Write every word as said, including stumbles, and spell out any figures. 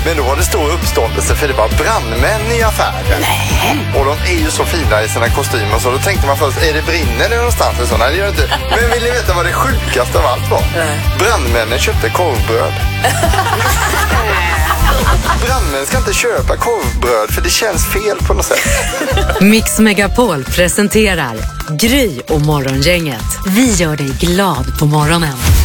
Men då var det stor uppståndelse för det var brandmän i affären. Nej. Och de är ju så fina i sina kostymer så då tänkte man först, är det brinner det någonstans? Och så, nej, det gör det inte. Men vill ni veta vad det sjukaste av allt var? Nej. Brandmännen köpte korvbröd. Brandmän ska inte köpa korvbröd för det känns fel på något sätt. Mix Megapol presenterar Gry och Morgongänget. Vi gör dig glad på morgonen.